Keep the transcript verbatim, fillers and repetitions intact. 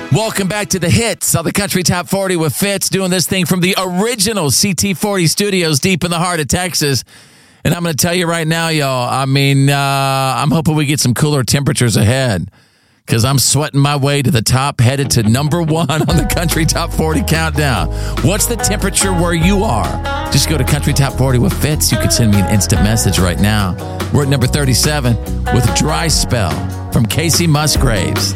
Welcome back to the hits of the Country Top forty with Fitz, doing this thing from the original C T forty studios deep in the heart of Texas. And I'm going to tell you right now, y'all, I mean, uh, I'm hoping we get some cooler temperatures ahead because I'm sweating my way to the top, headed to number one on the Country Top forty countdown. What's the temperature where you are? Just go to Country Top forty with Fitz. You can send me an instant message right now. We're at number thirty-seven with Dry Spell from Casey Musgraves.